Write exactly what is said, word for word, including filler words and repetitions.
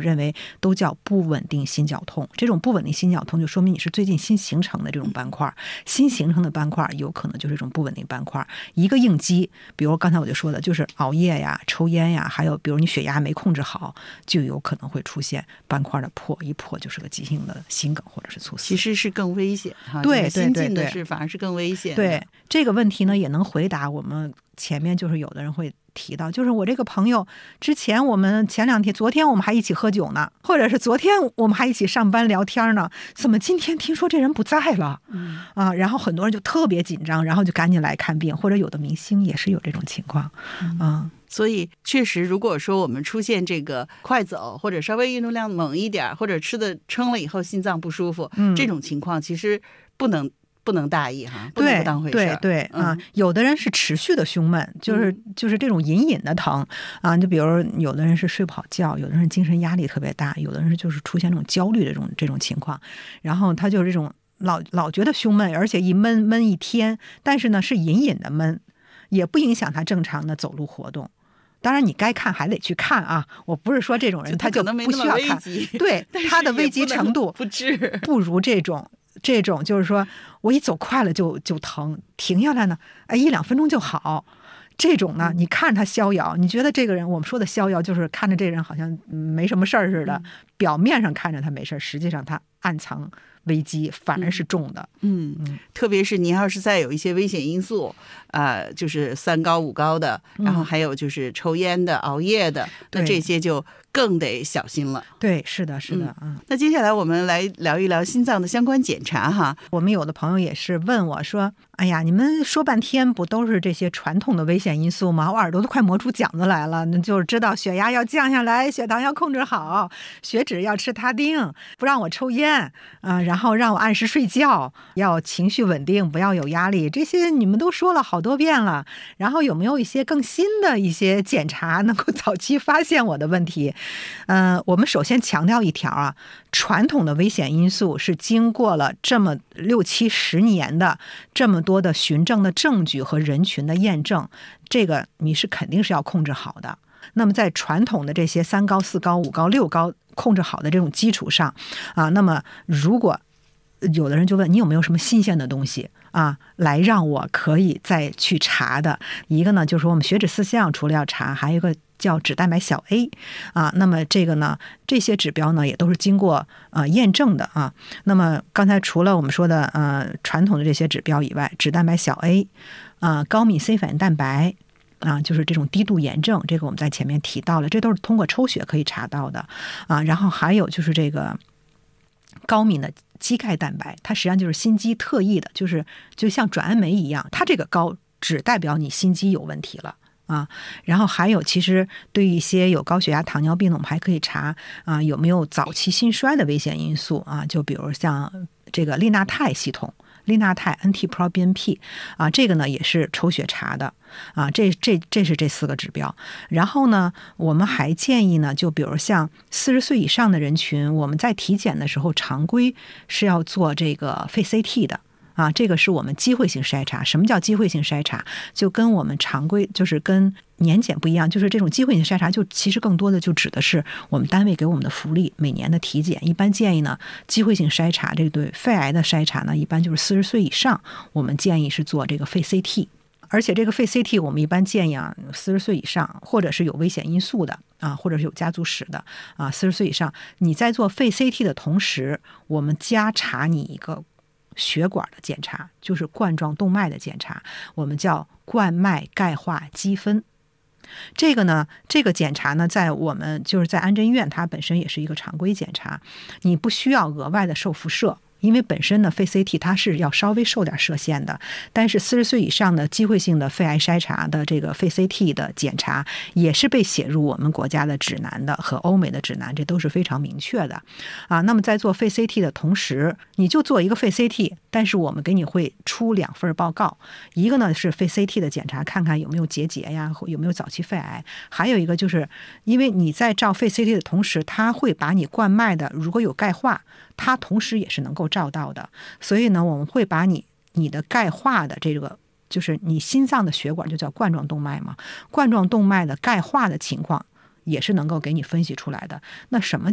们认为都叫不稳定心绞痛。这种不稳定心绞痛就说明你是最近新形成的这种斑块，新形成的斑块有可能就是这种不稳定斑块。一个应激，比如刚才我就说的，就是熬夜呀、抽烟呀，还有比如你血压没控制好，就有可能会出现斑块的破，一破就是个急性的心梗或者是猝死。 其实是更危险哈， 对， 新进的是反而是更危险的。 对，这个问题呢也能回答我们前面就是有的人会提到，就是我这个朋友之前我们前两天昨天我们还一起喝酒呢，或者是昨天我们还一起上班聊天呢，怎么今天听说这人不在了、嗯、啊？然后很多人就特别紧张，然后就赶紧来看病，或者有的明星也是有这种情况。嗯，嗯， 所以确实如果说我们出现这个快走或者稍微运动量猛一点，或者吃的撑了以后心脏不舒服、嗯、这种情况其实不能不能大意哈，不能不当回事。 对对对、嗯、啊，有的人是持续的胸闷，就是、嗯、就是这种隐隐的疼啊，就比如有的人是睡不好觉，有的人精神压力特别大，有的人是就是出现这种焦虑的这种这种情况，然后他就是这种老老觉得胸闷，而且一闷闷一天，但是呢是隐隐的闷，也不影响他正常的走路活动。当然你该看还得去看啊，我不是说这种人他就不需要看，对，他的危急程度不治不如这种这种就是说我一走快了就就疼，停下来呢哎一两分钟就好，这种呢你看他逍遥，你觉得这个人，我们说的逍遥就是看着这人好像没什么事儿似的、嗯、表面上看着他没事，实际上他暗藏危机，反而是重的。 嗯，嗯特别是你要是再有一些危险因素，呃，就是三高五高的，然后还有就是抽烟的、熬夜的，那这些就更得小心了。 对，是的，是的。嗯， 嗯那接下来我们来聊一聊心脏的相关检查哈。 我们有的朋友也是问我说：“哎呀，你们说半天不都是这些传统的危险因素吗？我耳朵都快磨出茧子来了。那就是知道血压要降下来，血糖要控制好，血脂要吃他定，不让我抽烟啊、呃，然后让我按时睡觉，要情绪稳定，不要有压力。这些你们都说了好多遍了。然后有没有一些更新的一些检查能够早期发现我的问题？”嗯、呃，我们首先强调一条啊，传统的危险因素是经过了这么六七十年的这么多的循证的证据和人群的验证，这个你是肯定是要控制好的。那么在传统的这些三高、四高、五高、六高控制好的这种基础上啊，那么如果有的人就问你有没有什么新鲜的东西啊，来让我可以再去查的。一个呢就是我们血脂四项除了要查，还有一个叫脂蛋白小 A 啊，那么这个呢这些指标呢也都是经过呃验证的啊。那么刚才除了我们说的呃传统的这些指标以外，脂蛋白小 A 啊、高敏 C 反应蛋白啊，就是这种低度炎症，这个我们在前面提到了，这都是通过抽血可以查到的啊。然后还有就是这个高敏的肌钙蛋白，它实际上就是心肌特异的，就是就像转氨酶一样，它这个高只代表你心肌有问题了啊。然后还有其实对于一些有高血压糖尿病的，我们还可以查啊有没有早期心衰的危险因素啊，就比如像这个利纳肽系统，利纳肽 N T Pro B N P 啊，这个呢也是抽血查的啊，这这这是这四个指标。然后呢我们还建议呢，就比如像四十岁以上的人群，我们在体检的时候常规是要做这个肺 C T 的啊，这个是我们机会性筛查。什么叫机会性筛查？就跟我们常规就是跟年检不一样，就是这种机会性筛查就其实更多的就指的是我们单位给我们的福利，每年的体检。一般建议呢机会性筛查，这对肺癌的筛查呢一般就是四十岁以上，我们建议是做这个肺 C T。而且这个肺 C T 我们一般建议啊，四十岁以上，或者是有危险因素的啊，或者是有家族史的啊，四十岁以上，你在做肺 C T 的同时，我们加查你一个血管的检查，就是冠状动脉的检查，我们叫冠脉钙化积分。这个呢，这个检查呢，在我们就是在安贞医院，它本身也是一个常规检查，你不需要额外的受辐射。因为本身的肺 C T 它是要稍微受点射线的，但是四十岁以上的机会性的肺癌筛查的这个肺 C T 的检查也是被写入我们国家的指南的和欧美的指南，这都是非常明确的啊。那么在做肺 C T 的同时，你就做一个肺 C T， 但是我们给你会出两份报告，一个呢是肺 C T 的检查，看看有没有结节呀，有没有早期肺癌，还有一个就是因为你在照肺 C T 的同时，它会把你冠脉的如果有钙化，它同时也是能够照到的，所以呢我们会把你你的钙化的这个就是你心脏的血管就叫冠状动脉嘛，冠状动脉的钙化的情况也是能够给你分析出来的。那什么